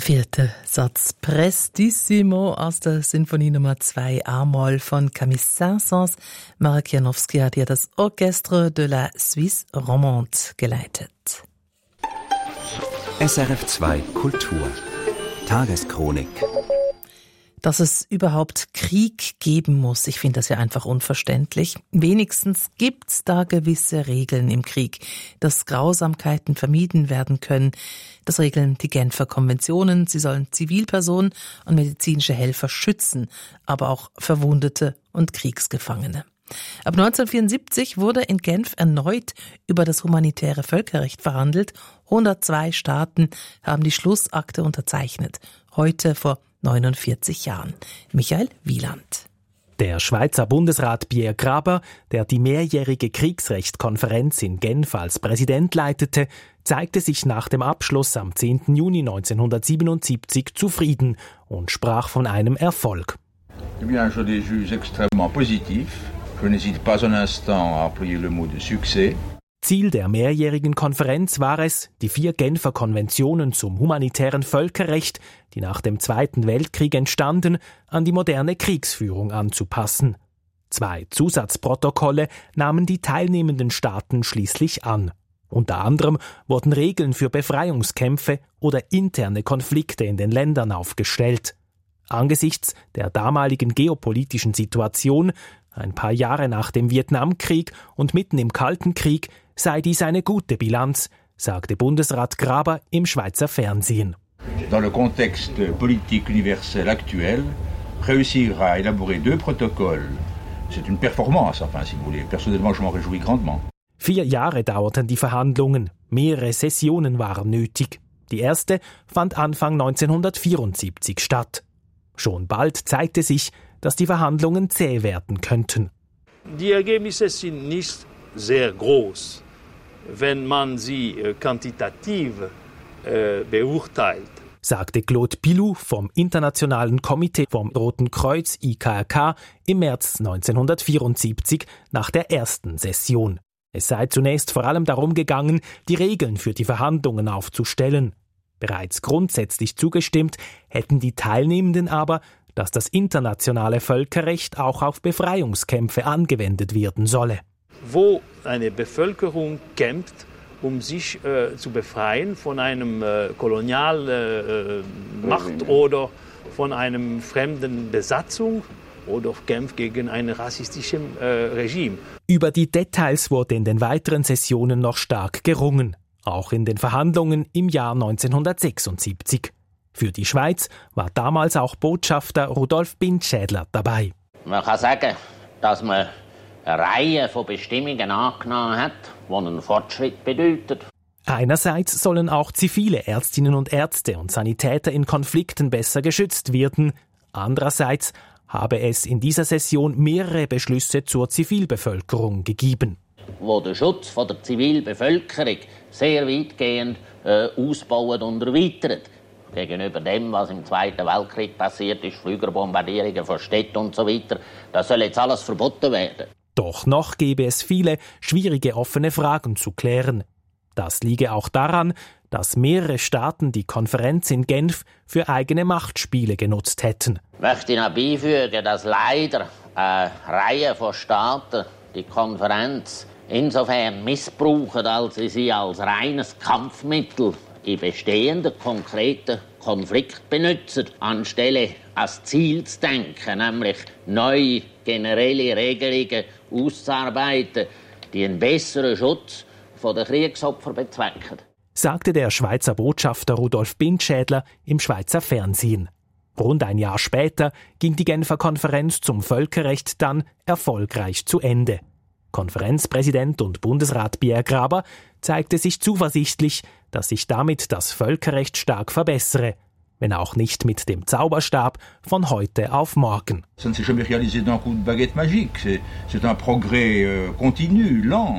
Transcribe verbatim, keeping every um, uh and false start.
Der vierte Satz Prestissimo aus der Sinfonie Nummer zwei A-Moll von Camille Saint-Saëns. Marek Janowski hat hier das Orchestre de la Suisse Romande geleitet. S R F zwei Kultur Tageschronik. Dass es überhaupt Krieg geben muss, ich finde das ja einfach unverständlich. Wenigstens gibt's da gewisse Regeln im Krieg, dass Grausamkeiten vermieden werden können. Das regeln die Genfer Konventionen. Sie sollen Zivilpersonen und medizinische Helfer schützen, aber auch Verwundete und Kriegsgefangene. Ab neunzehnhundertvierundsiebzig wurde in Genf erneut über das humanitäre Völkerrecht verhandelt. hundertzwei Staaten haben die Schlussakte unterzeichnet. Heute vor neunundvierzig Jahren. Michael Wieland. Der Schweizer Bundesrat Pierre Graber, der die mehrjährige Kriegsrechtskonferenz in Genf als Präsident leitete, zeigte sich nach dem Abschluss am zehnten Juni neunzehnhundertsiebenundsiebzig zufrieden und sprach von einem Erfolg. Eh bien, je les juge extrêmement positif. Je n'hésite pas un instant à employer le mot de succès. Ziel der mehrjährigen Konferenz war es, die vier Genfer Konventionen zum humanitären Völkerrecht, die nach dem Zweiten Weltkrieg entstanden, an die moderne Kriegsführung anzupassen. Zwei Zusatzprotokolle nahmen die teilnehmenden Staaten schließlich an. Unter anderem wurden Regeln für Befreiungskämpfe oder interne Konflikte in den Ländern aufgestellt. Angesichts der damaligen geopolitischen Situation, ein paar Jahre nach dem Vietnamkrieg und mitten im Kalten Krieg, sei dies eine gute Bilanz, sagte Bundesrat Graber im Schweizer Fernsehen. Dans le contexte politique universel actuel, réussir à élaborer deux protocoles, c'est une performance, enfin, si vous voulez. Personnellement, je m'en réjouis grandement. Vier Jahre dauerten die Verhandlungen, mehrere Sessionen waren nötig. Die erste fand Anfang neunzehnhundertvierundsiebzig statt. Schon bald zeigte sich, dass die Verhandlungen zäh werden könnten. Die Ergebnisse sind nicht sehr groß, wenn man sie äh, quantitativ äh, beurteilt, sagte Claude Pilou vom Internationalen Komitee vom Roten Kreuz I K R K im März neunzehnhundertvierundsiebzig nach der ersten Session. Es sei zunächst vor allem darum gegangen, die Regeln für die Verhandlungen aufzustellen. Bereits grundsätzlich zugestimmt hätten die Teilnehmenden aber, dass das internationale Völkerrecht auch auf Befreiungskämpfe angewendet werden solle. Wo eine Bevölkerung kämpft, um sich äh, zu befreien von einem äh, Kolonialmacht äh, oder von einem fremden Besatzung oder kämpft gegen ein rassistisches äh, Regime. Über die Details wurde in den weiteren Sessionen noch stark gerungen, auch in den Verhandlungen im Jahr neunzehnhundertsechsundsiebzig. Für die Schweiz war damals auch Botschafter Rudolf Bindschädler dabei. Man kann sagen, dass man eine Reihe von Bestimmungen angenommen hat, die einen Fortschritt bedeuten. Einerseits sollen auch zivile Ärztinnen und Ärzte und Sanitäter in Konflikten besser geschützt werden. Andererseits habe es in dieser Session mehrere Beschlüsse zur Zivilbevölkerung gegeben, wo der Schutz von der Zivilbevölkerung sehr weitgehend äh, ausbaut und erweitert. Gegenüber dem, was im Zweiten Weltkrieg passiert ist, Flügerbombardierungen von Städten und so weiter, das soll jetzt alles verboten werden. Doch noch gäbe es viele schwierige offene Fragen zu klären. Das liege auch daran, dass mehrere Staaten die Konferenz in Genf für eigene Machtspiele genutzt hätten. Ich möchte noch beifügen, dass leider eine Reihe von Staaten die Konferenz insofern missbrauchen, als sie sie als reines Kampfmittel in bestehenden konkreten Konflikten benutzen, anstelle als Ziel zu denken, nämlich neue generelle Regelungen auszuarbeiten, die einen besseren Schutz der Kriegsopfer bezwecken, sagte der Schweizer Botschafter Rudolf Bindschädler im Schweizer Fernsehen. Rund ein Jahr später ging die Genfer Konferenz zum Völkerrecht dann erfolgreich zu Ende. Konferenzpräsident und Bundesrat Pierre Graber zeigte sich zuversichtlich, dass sich damit das Völkerrecht stark verbessere, wenn auch nicht mit dem Zauberstab von heute auf morgen. Ça ne s'est jamais réalisé d'un coup de baguette magique. C'est, c'est un progrès euh, continu, lent.